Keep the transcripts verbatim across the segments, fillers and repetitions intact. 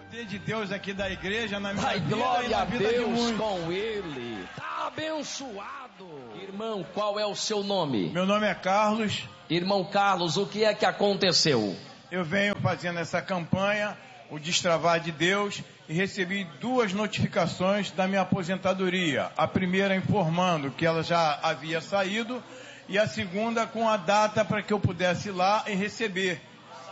poder de Deus aqui da igreja na minha Ai, vida glória e na a vida de Deus muitos. com ele. Tá abençoado. Irmão, qual é o seu nome? Meu nome é Carlos. Irmão Carlos, o que é que aconteceu? Eu venho fazendo essa campanha, o Destravar de Deus, e recebi duas notificações da minha aposentadoria. A primeira informando que ela já havia saído e a segunda com a data para que eu pudesse ir lá e receber.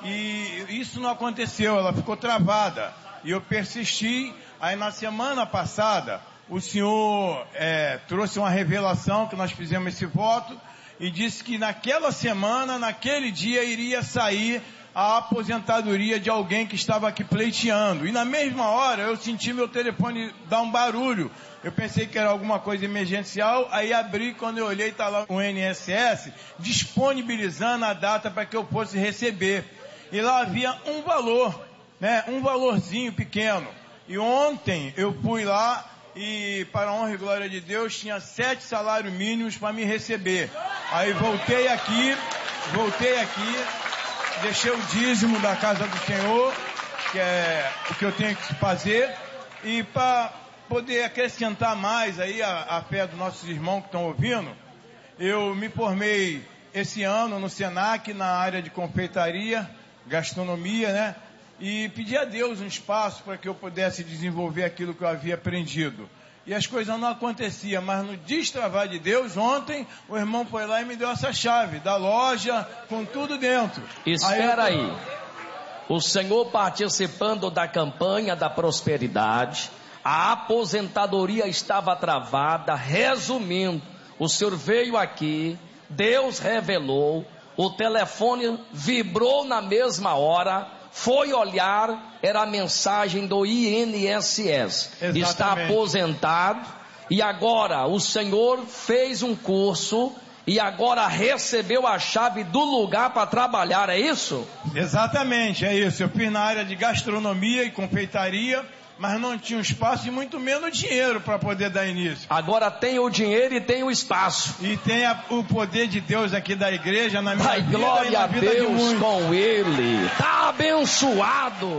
E isso não aconteceu, ela ficou travada. E eu persisti. Aí na semana passada, o senhor é, trouxe uma revelação que nós fizemos esse voto e disse que naquela semana, naquele dia, iria sair a aposentadoria de alguém que estava aqui pleiteando. E na mesma hora eu senti meu telefone dar um barulho. Eu pensei que era alguma coisa emergencial, aí abri, quando eu olhei, está lá o I N S S disponibilizando a data para que eu fosse receber. E lá havia um valor, né, um valorzinho pequeno. E ontem eu fui lá e, para a honra e glória de Deus, tinha sete salários mínimos para me receber. Aí voltei aqui, voltei aqui, deixei o dízimo da casa do Senhor, que é o que eu tenho que fazer, e para poder acrescentar mais aí a, a fé dos nossos irmãos que estão ouvindo, eu me formei esse ano no Senac, na área de confeitaria, gastronomia, né? E pedi a Deus um espaço para que eu pudesse desenvolver aquilo que eu havia aprendido. E as coisas não aconteciam, mas no Destravar de Deus, ontem, o irmão foi lá e me deu essa chave da loja, com tudo dentro. Espera aí, aí. aí. O senhor participando da campanha da prosperidade, a aposentadoria estava travada. Resumindo, o senhor veio aqui, Deus revelou, o telefone vibrou na mesma hora, foi olhar, era a mensagem do I N S S. Exatamente. Está aposentado e agora o senhor fez um curso e agora recebeu a chave do lugar para trabalhar, é isso? Exatamente, é isso. Eu fiz na área de gastronomia e confeitaria, mas não tinha espaço e muito menos dinheiro para poder dar início. Agora tem o dinheiro e tem o espaço. E tem a, o poder de Deus aqui da igreja na minha Ai, vida glória e na a vida de Deus muitos. com ele. Tá abençoado.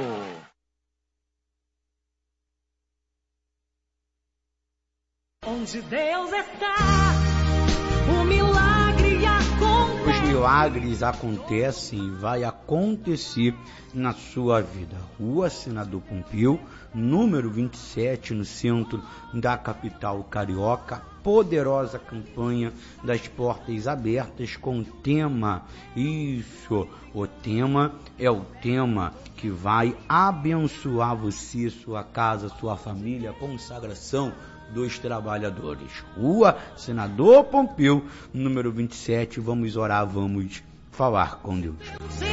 Onde Deus está, o milagre acontece. Os milagres acontecem e vai acontecer na sua vida. Rua Senador Pompeu, número vinte e sete, no centro da capital carioca. Poderosa campanha das portas abertas com o tema, isso, o tema é o tema que vai abençoar você, sua casa, sua família, consagração dos trabalhadores. Rua Senador Pompeu, número vinte e sete, vamos orar, vamos falar com Deus.